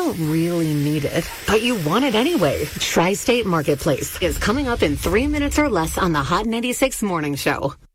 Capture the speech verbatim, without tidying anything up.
don't really need it, but you want it anyway. Tri-State Marketplace is coming up in three minutes or less on the Hot ninety-six Morning Show.